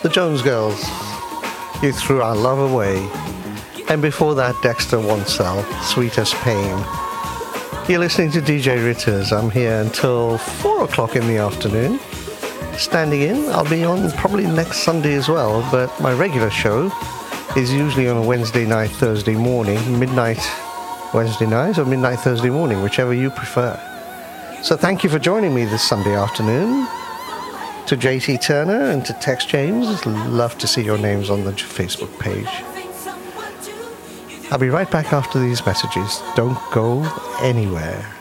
the Jones Girls, You Threw Our Love Away. And before that, Dexter Wansel, Sweetest Pain. You're listening to DJ Ritters. I'm here until 4 o'clock in the afternoon. Standing in, I'll be on probably next Sunday as well, but my regular show is usually on a Wednesday night, Thursday morning, midnight Wednesday night or midnight Thursday morning, whichever you prefer. So thank you for joining me this Sunday afternoon. To JT Turner and to Tex James, love to see your names on the Facebook page. I'll be right back after these messages. Don't go anywhere.